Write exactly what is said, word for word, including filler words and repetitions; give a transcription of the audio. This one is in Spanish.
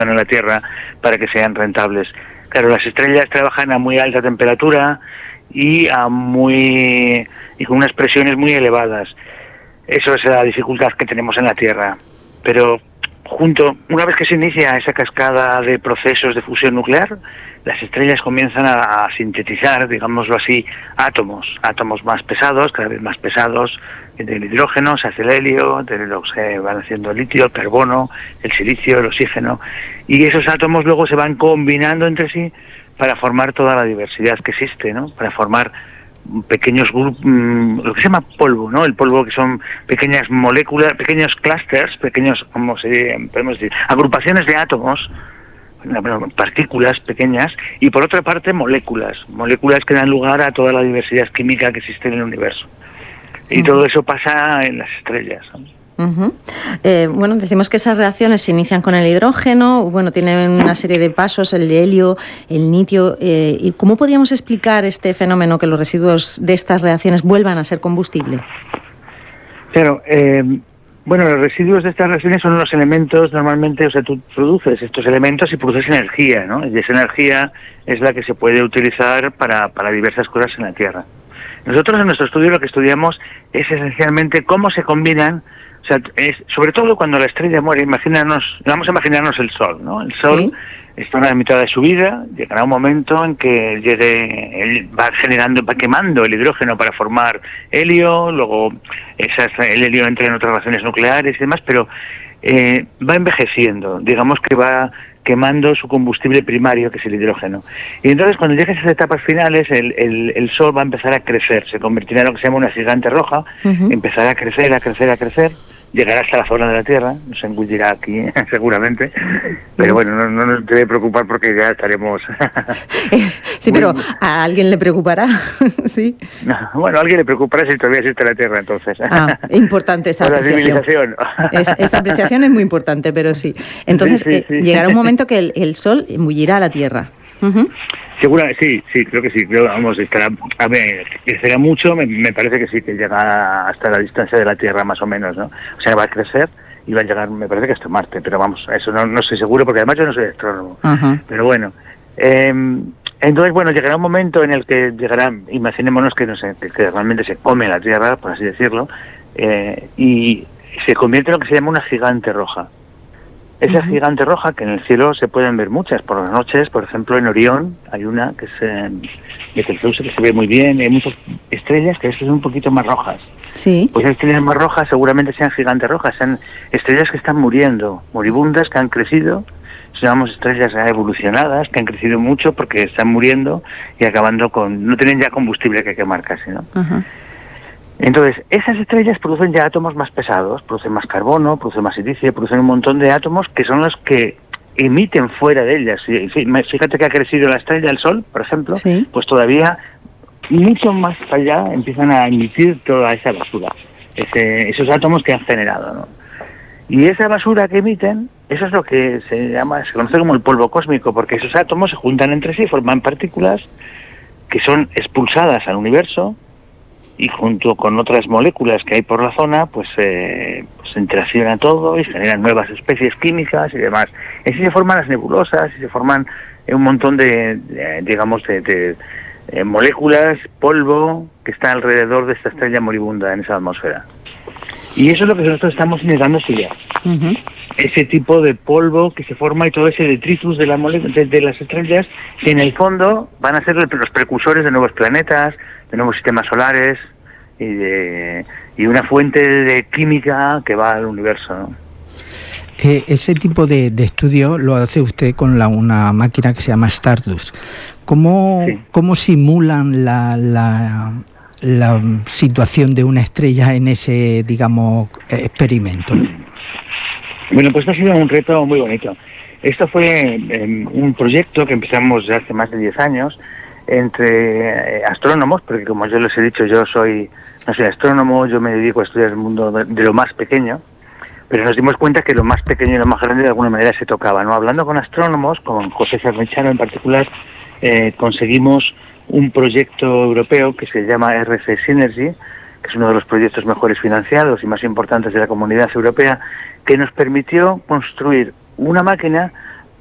en la Tierra para que sean rentables. Claro, las estrellas trabajan a muy alta temperatura y a muy y con unas presiones muy elevadas. Eso es la dificultad que tenemos en la Tierra. Pero junto, una vez que se inicia esa cascada de procesos de fusión nuclear, las estrellas comienzan a, a sintetizar, digámoslo así, átomos, átomos más pesados, cada vez más pesados. Del hidrógeno se hace el helio, de lo se van haciendo el litio, el carbono, el silicio, el oxígeno, y esos átomos luego se van combinando entre sí para formar toda la diversidad que existe, ¿no? Para formar pequeños grupos, lo que se llama polvo, ¿no? El polvo, que son pequeñas moléculas, pequeños clústeres, pequeños, ¿cómo se podemos decir? Agrupaciones de átomos, partículas pequeñas, y por otra parte moléculas, moléculas que dan lugar a toda la diversidad química que existe en el universo. Y uh-huh. todo eso pasa en las estrellas, ¿no? Uh-huh. Eh, bueno, decimos que esas reacciones se inician con el hidrógeno, bueno, tienen una serie de pasos, el helio, el litio. Eh, ¿y cómo podríamos explicar este fenómeno, que los residuos de estas reacciones vuelvan a ser combustible? Claro, eh, bueno, los residuos de estas reacciones son los elementos, normalmente, o sea, tú produces estos elementos y produces energía, ¿no? Y esa energía es la que se puede utilizar para, para diversas cosas en la Tierra. Nosotros en nuestro estudio lo que estudiamos es esencialmente cómo se combinan, o sea, es, sobre todo cuando la estrella muere, imagínarnos, vamos a imaginarnos el Sol, ¿no? El Sol ¿sí? está en la mitad de su vida, llegará un momento en que llegue, él va generando, va quemando el hidrógeno para formar helio, luego esas, el helio entra en otras reacciones nucleares y demás, pero eh, va envejeciendo, digamos que va quemando su combustible primario, que es el hidrógeno. Y entonces, cuando llegue a esas etapas finales, el, el, el Sol va a empezar a crecer, se convertirá en lo que se llama una gigante roja, uh-huh. empezará a crecer, a crecer, a crecer, llegará hasta la zona de la Tierra, nos engullirá aquí seguramente, pero bueno, no, no nos debe preocupar porque ya estaremos... sí, pero ¿a alguien le preocupará? sí. No, bueno, a alguien le preocupará si todavía existe la Tierra, entonces. Ah, importante esa apreciación. Es, esta apreciación es muy importante, pero sí. Entonces, sí, sí, sí. Eh, llegará un momento que el, el Sol embullirá a la Tierra. Uh-huh. Segura, sí, sí, creo que sí, creo, vamos, estará, a ver, crecerá mucho, me, me parece que sí, que llega hasta la distancia de la Tierra más o menos, ¿no? O sea, va a crecer y va a llegar, me parece que hasta Marte, pero vamos, eso no, no estoy seguro porque además yo no soy astrónomo, uh-huh. pero bueno, eh, entonces, bueno, llegará un momento en el que llegará, imaginémonos que, no sé, que, que realmente se come la Tierra, por así decirlo, eh, y se convierte en lo que se llama una gigante roja. Esa uh-huh. gigante roja, que en el cielo se pueden ver muchas por las noches, por ejemplo en Orión hay una que es eh, de Betelgeuse, que se ve muy bien, hay muchas estrellas que son un poquito más rojas. Sí. Pues las estrellas más rojas seguramente sean gigantes rojas, sean estrellas que están muriendo, moribundas, que han crecido, llamamos estrellas evolucionadas, que han crecido mucho porque están muriendo y acabando con, no tienen ya combustible que quemar casi, ¿no? Uh-huh. Entonces, esas estrellas producen ya átomos más pesados, producen más carbono, producen más silicio, producen un montón de átomos que son los que emiten fuera de ellas. Fíjate que ha crecido la estrella, el Sol, por ejemplo, sí. pues todavía mucho más allá empiezan a emitir toda esa basura, ese, esos átomos que han generado, ¿no? Y esa basura que emiten, eso es lo que se llama, se conoce como el polvo cósmico, porque esos átomos se juntan entre sí, forman partículas que son expulsadas al universo, y junto con otras moléculas que hay por la zona, pues, eh, pues se interacciona todo y generan nuevas especies químicas y demás. Así se forman las nebulosas y se forman un montón de, de digamos, de, de eh, moléculas, polvo, que está alrededor de esta estrella moribunda en esa atmósfera. Y eso es lo que nosotros estamos intentando estudiar. Uh-huh. Ese tipo de polvo que se forma y todo ese detritus de, la mole- de, de las estrellas, que en el fondo van a ser los precursores de nuevos planetas, de nuevos sistemas solares y de y una fuente de química que va al universo, ¿no? Eh, ese tipo de, de estudio lo hace usted con la, una máquina que se llama Stardust. ¿Cómo, sí. ¿cómo simulan la, la, la situación de una estrella en ese, digamos, experimento? Bueno, pues ha sido un reto muy bonito. Esto fue eh, un proyecto que empezamos ya hace más de diez años entre eh, astrónomos, porque como yo les he dicho, yo soy no soy astrónomo, yo me dedico a estudiar el mundo de, de lo más pequeño, pero nos dimos cuenta que lo más pequeño y lo más grande de alguna manera se tocaba, ¿no? Hablando con astrónomos, con José Cermechano en particular, eh, conseguimos un proyecto europeo que se llama R C Synergy, que es uno de los proyectos mejores financiados y más importantes de la Comunidad Europea, que nos permitió construir una máquina